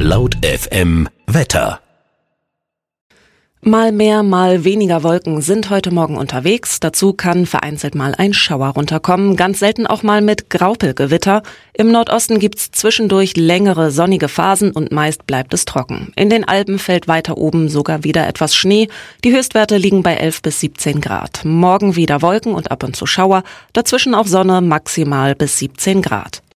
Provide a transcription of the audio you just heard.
Laut FM Wetter. Mal mehr, mal weniger Wolken sind heute Morgen unterwegs. Dazu kann vereinzelt mal ein Schauer runterkommen, ganz selten auch mal mit Graupelgewitter. Im Nordosten gibt's zwischendurch längere sonnige Phasen und meist bleibt es trocken. In den Alpen fällt weiter oben sogar wieder etwas Schnee. Die Höchstwerte liegen bei 11 bis 17 Grad. Morgen wieder Wolken und ab und zu Schauer, dazwischen auch Sonne, maximal bis 17 Grad.